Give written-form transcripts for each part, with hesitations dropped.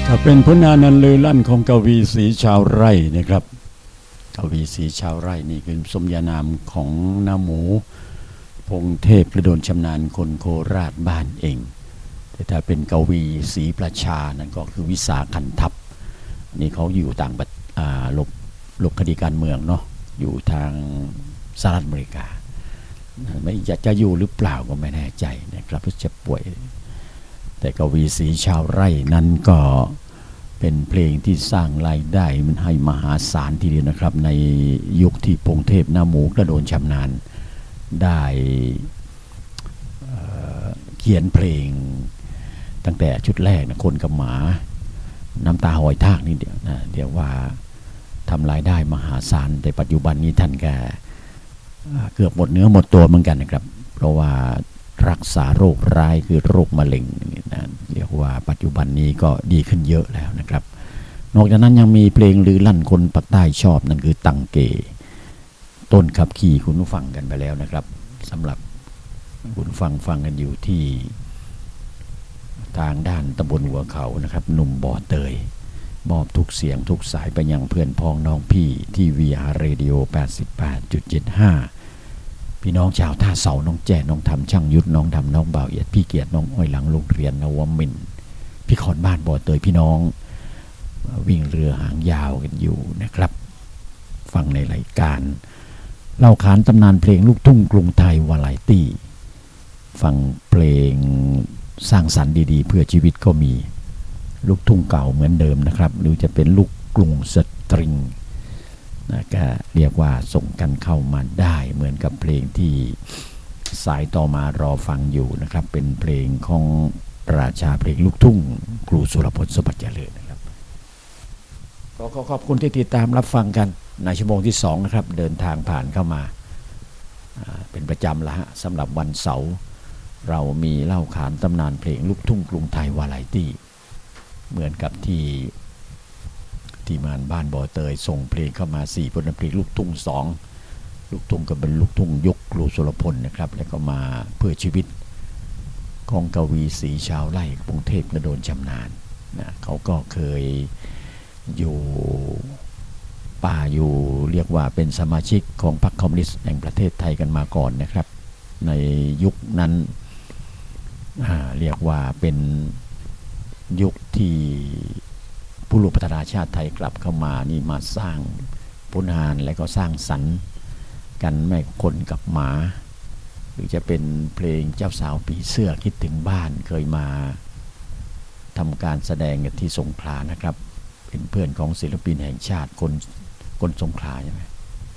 ก็เป็นผลงานอันลือลั่นของกวีศรีชาวไร่นะครับกวีศรีชาวไร่นี่คือสมญานามของน้าหมูพงเทพกระโดนชำนาญคนโคราชบ้านเองแต่ถ้าเป็นกวีศรีประชานั่นก็คือวิสาขันทัพนี่เขาอยู่ต่างประเทศหลบคดีการเมืองเนาะอยู่ทางสหรัฐอเมริกาไม่จะอยู่หรือเปล่าก็ไม่แน่ใจนะครับเพราะจะป่วยแต่กวีศรีชาวไร่นั้นก็เป็นเพลงที่สร้างรายได้มันให้มหาศาลทีเดียวนะครับในยุคที่พงเทพน้าหมูกระโดนชำนาญได้เขียนเพลงตั้งแต่ชุดแรกนะคนกับหมาน้ำตาหอยทากนี่เดี๋ยวว่าทำรายได้มหาศาลแต่ปัจจุบันนี้ท่านแกเกือบหมดเนื้อหมดตัวเหมือนกันนะครับเพราะว่ารักษาโรคร้ายคือโรคมะเร็งนะเรียกว่าปัจจุบันนี้ก็ดีขึ้นเยอะแล้วนะครับนอกจากนั้นยังมีเพลงลือลั่นคนปากใต้ชอบนั่นคือตังเกต้นขับขี่คุณผู้ฟังกันไปแล้วนะครับสำหรับคุณฟังกันอยู่ที่ทางด้านตำบลหัวเขานะครับหนุ่มบ่อเตยมอบทุกเสียงทุกสายไปยังเพื่อนพ้องน้องพี่ที่ VR Radio 88.75 พี่น้องชาวท่าเสาน้องแจ้น้องทำช่างยุทธน้องดำน้องบ่าวเอียดพี่เกียรติน้องอ้อยหลังโรงเรียนนวมินทร์พี่ขอนบ้านบ่อเตยพี่น้องวิ่งเรือหางยาวกันอยู่นะครับฟังในรายการเล่าขานตำนานเพลงลูกทุ่งกรุงไทยวาไรตี้ฟังเพลงสร้างสรรค์ดีๆเพื่อชีวิตก็มีลูกทุ่งเก่าเหมือนเดิมนะครับหรือจะเป็นลูกกรุงสตริงนะก็เรียกว่าส่งกันเข้ามาได้เหมือนกับเพลงที่สายต่อมารอฟังอยู่นะครับเป็นเพลงของราชาเพลงลูกทุ่งครูสุรพลสมบัติเจริญนะครับก็ขอบคุณที่ติดตามรับฟังกันในชั่วโมงที่2นะครับเดินทางผ่านเข้ามาเป็นประจำละฮะสำหรับวันเสาร์เรามีเล่าขานตำนานเพลงลูกทุ่งกรุงไทยวาไรตี้เหมือนกับที่ทีมงานบ้านบ่อเตยส่งเพลงเข้ามา4ผลเพลงลูกทุ่ง2ลูกทุ่งก็เป็นลูกทุ่งยุคครูสุรพลนะครับแล้วก็มาเพื่อชีวิตของกวีศรีชาวไร่กรุงเทพกระโดนชำนาญนะเขาก็เคยอยู่ป่าอยู่เรียกว่าเป็นสมาชิกของพรรคคอมมิวนิสต์แห่งประเทศไทยกันมาก่อนนะครับในยุคนั้นเรียกว่าเป็นยุคที่ผู้ร่วมพัฒนาชาติไทยกลับเข้ามานี่มาสร้างผลงานและก็สร้างสรรค์กันแม่คนกับหมาหรือจะเป็นเพลงเจ้าสาวผีเสื้อคิดถึงบ้านเคยมาทำการแสดงกันที่สงขลานะครับเป็นเพื่อนของศิลปินแห่งชาติคนสงขลาใช่ไหม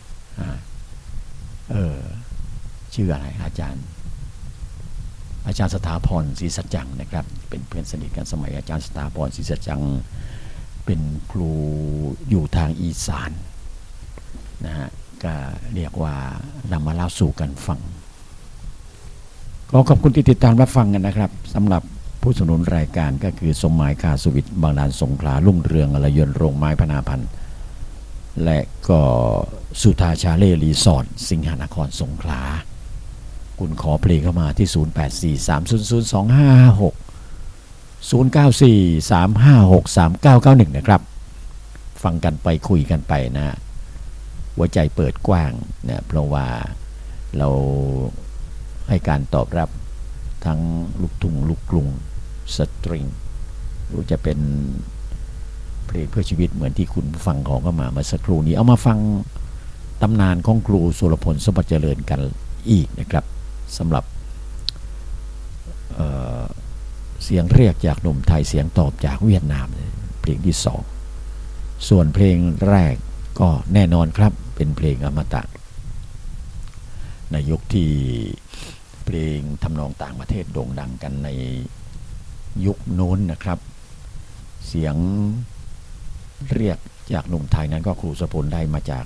ชื่ออะไรอาจารย์สถาพรศรีสัจจังนะครับเป็นเพื่อนสนิทกันสมัยอาจารย์สถาพรศรีสัจจังเป็นครูอยู่ทางอีสานนะฮะก็เรียกว่านำมาเล่าสู่กันฟังก็ขอบคุณที่ติดตามรับฟังกันนะครับสำหรับผู้สนับสนุนรายการก็คือสมหมายคาสุวิทย์บางลานสงขลารุ่งเรืองอรยนต์โรงไม้พนาพันธ์และก็สุธาชาเล่รีสอร์ทสิงหนครสงขลาคุณขอเพลงเข้ามาที่0843002556 0943563991นะครับฟังกันไปคุยกันไปนะหัวใจเปิดกว้างเนี่ยเพราะว่าเราให้การตอบรับทั้งลูกทุ่งลูกกรุงสตริงหรือจะเป็นเพลงเพื่อชีวิตเหมือนที่คุณฟังของเข้ามาเมื่อสักครู่นี้เอามาฟังตำนานของครูสุรพลสมบัติเจริญกันอีกนะครับสำหรับเสียงเรียกจากหนุ่มไทยเสียงตอบจากเวียดนามเพลงที่2ส่วนเพลงแรกก็แน่นอนครับเป็นเพลงอมตะในยุคที่เพลงทำนองต่างประเทศโด่งดังกันในยุคโน้นนะครับเสียงเรียกจากหนุ่มไทยนั้นก็ครูสุรพลได้มาจาก